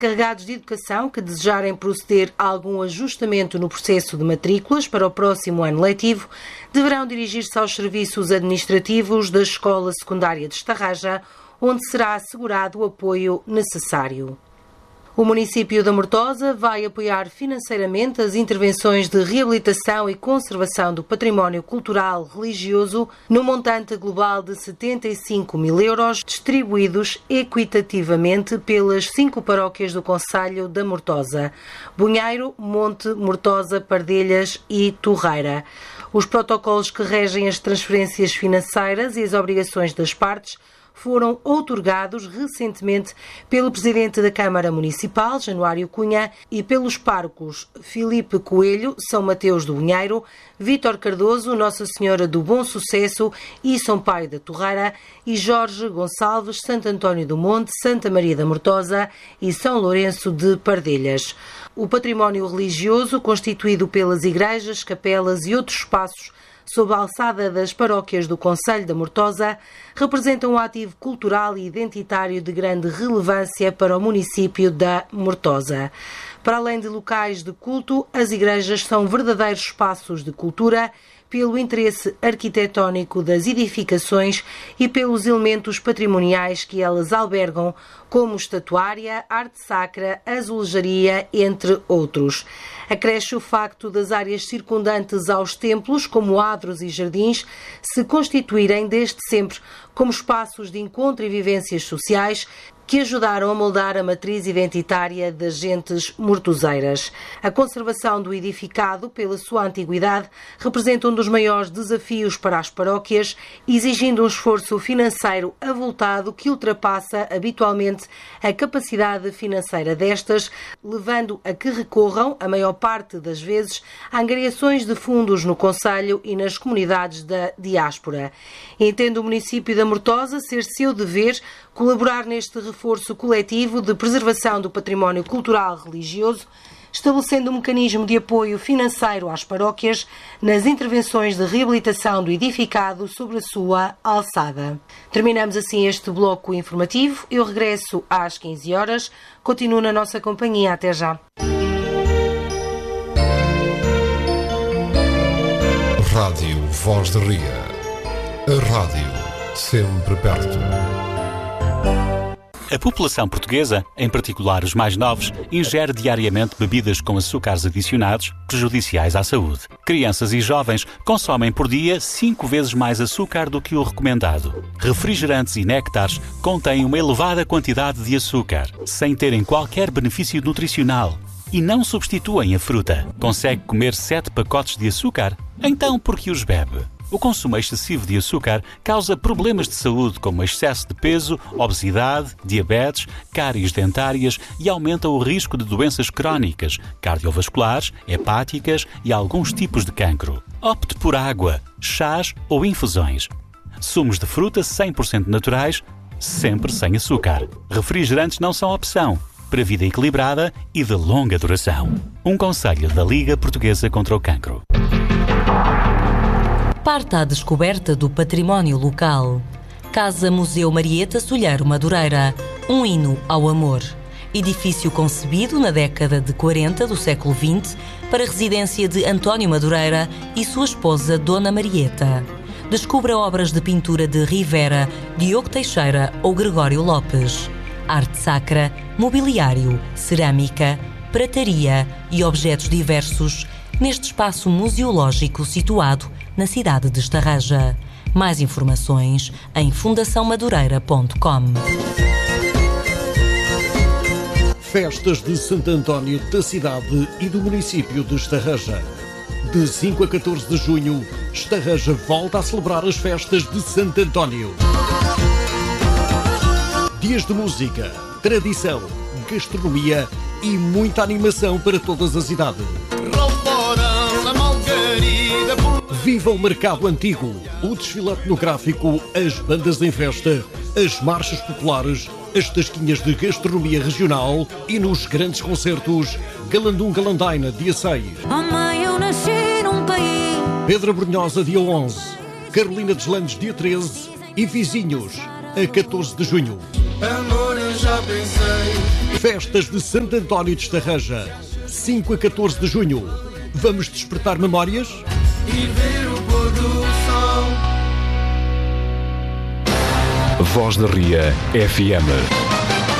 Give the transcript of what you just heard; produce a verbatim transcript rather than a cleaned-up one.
Carregados de educação que desejarem proceder a algum ajustamento no processo de matrículas para o próximo ano letivo deverão dirigir-se aos serviços administrativos da Escola Secundária de Estarraja, onde será assegurado o apoio necessário. O município da Mortosa vai apoiar financeiramente as intervenções de reabilitação e conservação do património cultural religioso no montante global de setenta e cinco mil euros, distribuídos equitativamente pelas cinco paróquias do concelho da Mortosa: Bunheiro, Monte, Mortosa, Pardelhas e Torreira. Os protocolos que regem as transferências financeiras e as obrigações das partes foram outorgados recentemente pelo Presidente da Câmara Municipal, Januário Cunha, e pelos párocos Filipe Coelho, São Mateus do Bunheiro, Vítor Cardoso, Nossa Senhora do Bom Sucesso e São Paio da Torreira, e Jorge Gonçalves, Santo António do Monte, Santa Maria da Mortosa e São Lourenço de Pardelhas. O património religioso, constituído pelas igrejas, capelas e outros espaços sob a alçada das paróquias do concelho da Mortosa, representa um ativo cultural e identitário de grande relevância para o município da Mortosa. Para além de locais de culto, as igrejas são verdadeiros espaços de cultura pelo interesse arquitetónico das edificações e pelos elementos patrimoniais que elas albergam, como estatuária, arte sacra, azulejaria, entre outros. Acresce o facto das áreas circundantes aos templos, como adros e jardins, se constituírem desde sempre como espaços de encontro e vivências sociais que ajudaram a moldar a matriz identitária das gentes mortoseiras. A conservação do edificado, pela sua antiguidade, representa um dos maiores desafios para as paróquias, exigindo um esforço financeiro avultado que ultrapassa habitualmente a capacidade financeira destas, levando a que recorram, a maior parte das vezes, a angariações de fundos no concelho e nas comunidades da diáspora. Entende o município da Mortosa ser seu dever colaborar neste reforço coletivo de preservação do património cultural religioso, estabelecendo um mecanismo de apoio financeiro às paróquias nas intervenções de reabilitação do edificado sobre a sua alçada. Terminamos assim este bloco informativo. Eu regresso às quinze horas. Continuo na nossa companhia. Até já. Rádio Voz de Ria. A rádio sempre perto. A população portuguesa, em particular os mais novos, ingere diariamente bebidas com açúcares adicionados, prejudiciais à saúde. Crianças e jovens consomem por dia cinco vezes mais açúcar do que o recomendado. Refrigerantes e néctares contêm uma elevada quantidade de açúcar, sem terem qualquer benefício nutricional, e não substituem a fruta. Consegue comer sete pacotes de açúcar? Então por que os bebe? O consumo excessivo de açúcar causa problemas de saúde como excesso de peso, obesidade, diabetes, cáries dentárias e aumenta o risco de doenças crónicas, cardiovasculares, hepáticas e alguns tipos de cancro. Opte por água, chás ou infusões. Sumos de fruta cem por cento naturais, sempre sem açúcar. Refrigerantes não são opção, para vida equilibrada e de longa duração. Um conselho da Liga Portuguesa contra o Cancro. Parta à descoberta do património local. Casa Museu Marieta Solheiro Madureira, um hino ao amor. Edifício concebido na década de quarenta do século vinte para residência de António Madureira e sua esposa Dona Marieta. Descubra obras de pintura de Rivera, Diogo Teixeira ou Gregório Lopes. Arte sacra, mobiliário, cerâmica, prataria e objetos diversos neste espaço museológico situado na cidade de Estarraja. Mais informações em fundação madureira ponto com. Festas de Santo António da cidade e do município de Estarraja. De cinco a catorze de junho, Estarraja volta a celebrar as festas de Santo António. Dias de música, tradição, gastronomia e muita animação para todas as idades. Viva o mercado antigo, o desfile etnográfico, as bandas em festa, as marchas populares, as tasquinhas de gastronomia regional e nos grandes concertos Galandum Galandaina, dia seis. Oh mãe, eu nasci num país. Pedra Brunhosa, dia onze. Carolina dos Landes, dia treze. E Vizinhos, a catorze de junho. Amor, eu já pensei. Festas de Santo António de Estarreja, cinco a catorze de junho. Vamos despertar memórias? E ver o pôr do sol. Voz da Ria F M.